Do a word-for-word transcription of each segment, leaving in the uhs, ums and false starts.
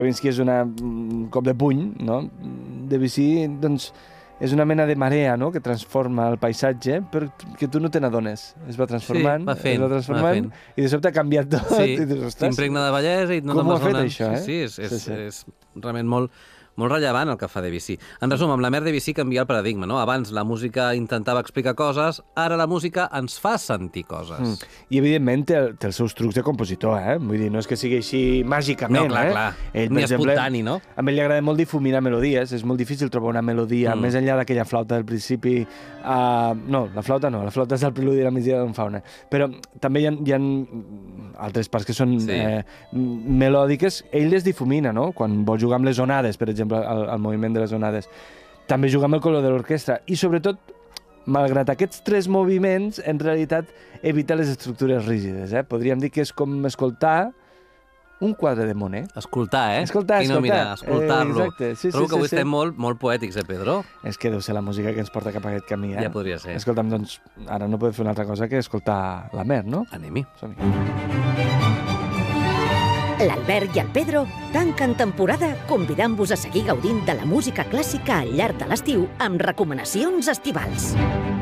Stravinsky és una, un cop de puny, no? Debussy, doncs, és una mena de marea, no?, que transforma el paisatge, però que tu no te n'adones. Es va transformant, sí, va fent, es va transformant, va fent. I de sobte ha canviat tot. Sí, i dius, ostres, t'impregna de bellesa i no com te'n ho ha vas fet, adonant. això, eh? Sí, sí, és, és, Sí, sí. és realment molt, molt rellevant el que fa Debussy. En resum, amb la mare Debussy canvia el paradigma, no? Abans la música intentava explicar coses, ara la música ens fa sentir coses. Mm. I, evidentment, té, té els seus trucs de compositor, eh? Vull dir, no és que sigui així màgicament, No, clar, eh? clar. Ell, Ni per exemple, espontani, no? A ell li agrada molt difuminar melodies, és molt difícil trobar una melodia, Mm. més enllà d'aquella flauta del principi... Uh, no, la flauta no, la flauta és el preludi de la migdia d'en Fauna. Però també hi ha, hi ha altres parts que són Sí. eh, melòdiques, ell les difumina, no? Quan vol jugar amb les onades, per exemple, el, el moviment de les onades. També juga amb el color de l'orquestra. I, sobretot, malgrat aquests tres moviments, en realitat evita les estructures rígides. Eh? Podríem dir que és com escoltar un quadre de Monet. Escoltar, eh? Escoltar, I no, escoltar. mira, escoltar-lo. Eh, exacte. Sí, Trobo sí, que avui sí, estem sí. molt, molt poètics, eh, Pedro? És que deu ser la música que ens porta cap a aquest camí, eh? Ja podria ser. Escolta'm, doncs, ara no podem fer una altra cosa que escoltar la Mer, no? Anem-hi. Som-hi. L'Albert i el Pedro tanquen temporada convidant-vos a seguir gaudint de la música clàssica al llarg de l'estiu amb recomanacions estivals.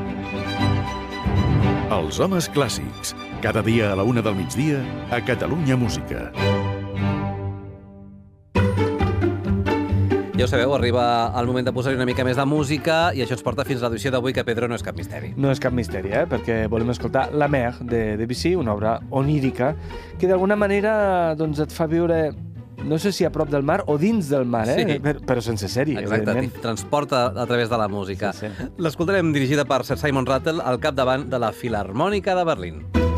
Els homes clàssics. Cada dia a la una del migdia a Catalunya Música. Ja ho sabeu, arriba el moment de posar-hi una mica més de música i això ens porta fins a l'edició d'avui, que Pedro no és cap misteri. No és cap misteri, eh? Perquè volem escoltar La Mer, de Debussy, una obra onírica, que d'alguna manera doncs, et fa viure, no sé si a prop del mar o dins del mar, eh? Sí. Però, però sense sèrie, Exacte, evidentment. et transporta a través de la música. Sí, sí. L'escoltarem dirigida per Sir Simon Rattle al capdavant de la Filharmònica de Berlín.